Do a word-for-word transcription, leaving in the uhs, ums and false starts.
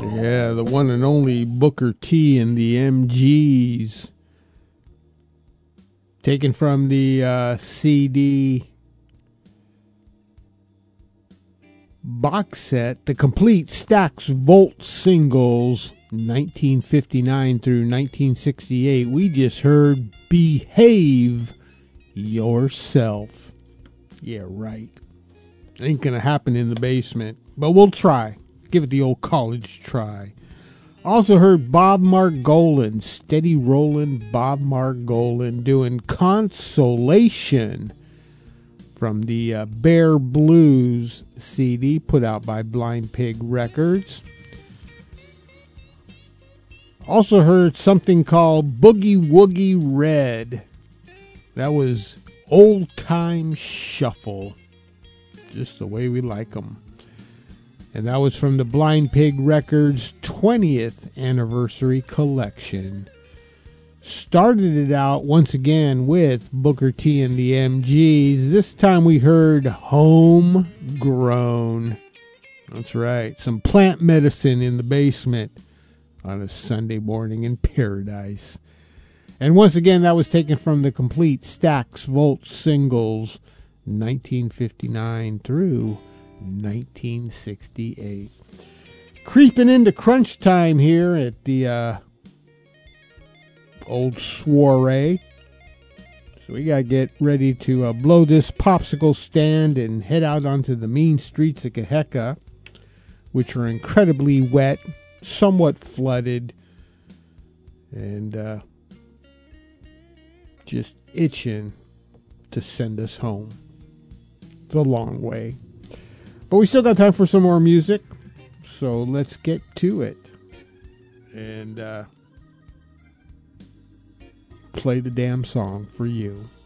Yeah, the one and only Booker T and the M Gs. Taken from the uh, C D box set, the complete Stax Volt singles, nineteen fifty-nine through nineteen sixty-eight. We just heard Behave Yourself. Yeah, right. Ain't gonna happen in the basement, but we'll try. Give it the old college try. Also heard Bob Margolin, steady rolling Bob Margolin doing Consolation from the uh, Bear Blues C D put out by Blind Pig Records. Also heard something called Boogie Woogie Red. That was Old Time Shuffle. Just the way we like them. And that was from the Blind Pig Records twentieth Anniversary Collection. Started it out once again with Booker T and the M Gs. This time we heard Homegrown. That's right. Some plant medicine in the basement on a Sunday morning in paradise. And once again, that was taken from the complete Stax Volt singles, nineteen fifty-nine through nineteen sixty-eight. Creeping into crunch time here at the uh, old soiree. So we got to get ready to uh, blow this popsicle stand and head out onto the mean streets of Kaheka, which are incredibly wet, somewhat flooded, and uh, just itching to send us home. It's a long way. But we still got time for some more music, so let's get to it. And uh, play the damn song for you.